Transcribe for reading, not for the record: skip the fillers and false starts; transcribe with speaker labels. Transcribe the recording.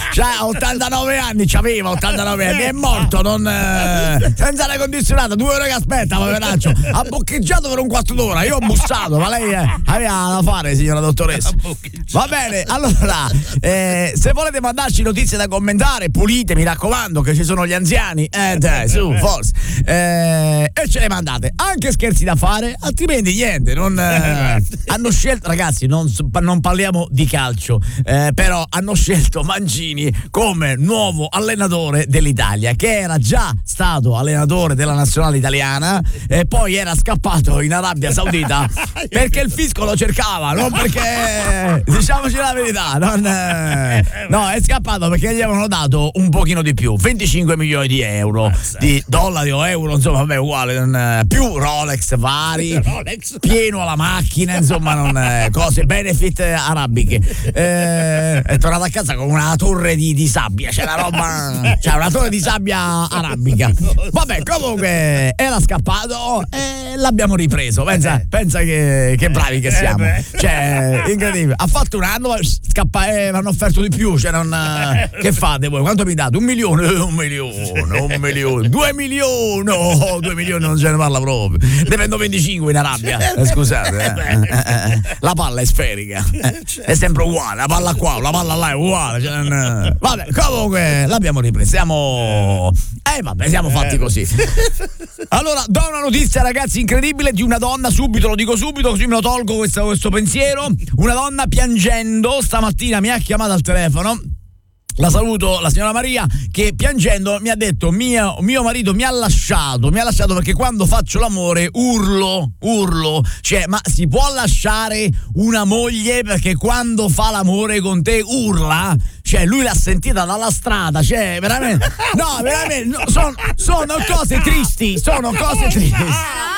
Speaker 1: C'ha 89 anni, c'aveva 89 anni, è morto, senza aria condizionata, 2 ore che aspetta, poveraccio. Ha boccheggiato per un quarto d'ora, io ho bussato, ma lei aveva da fare, signora dottoressa. Va bene, allora, se volete mandarci notizie da commentare, pulite, mi raccomando, che ci sono gli anziani, dai, su, forza, e ce le mandate, anche scherzi da fare, altrimenti niente, hanno scelto, ragazzi, non parliamo di calcio, però hanno scelto Mancini come nuovo allenatore dell'Italia, che era già stato allenatore della nazionale italiana e poi era scappato in Arabia Saudita perché il fisco lo cercava, non perché, diciamoci la verità, no, è scappato perché gli avevano dato un pochino di più, 25 milioni di euro, di dollari o euro, insomma, vabbè, uguale, più Rolex vari, pieno alla macchina, insomma, cose, benefit arabiche. È tornato a casa con una torre di sabbia, c'è una torre di sabbia arabica. Vabbè, comunque era scappato e l'abbiamo ripreso. Pensa che bravi che siamo. Cioè, incredibile. Ha fatto un anno, scappa, mi hanno offerto di più. Cioè, che fate voi? Quanto mi date? 1 milione? 1 milione. 2 milioni? No, 2 milioni non se ne parla proprio. Ne prendo 25 in Arabia. Scusate, la palla è sferica, è sempre uguale, la palla qua, la palla là è uguale, vabbè, comunque l'abbiamo ripreso, siamo fatti così. Allora, do una notizia, ragazzi, incredibile, di una donna, subito, lo dico subito, così me lo tolgo questo pensiero. Una donna piangendo stamattina mi ha chiamato al telefono. La saluto, la signora Maria, che piangendo mi ha detto: mio marito mi ha lasciato perché quando faccio l'amore urlo, cioè, ma si può lasciare una moglie perché quando fa l'amore con te urla? Cioè, lui l'ha sentita dalla strada, cioè, veramente, no, sono cose tristi,